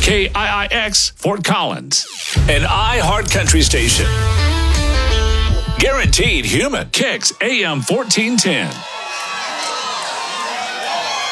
KIIX Fort Collins, an iHeart Country station. Guaranteed human. Kicks AM 1410.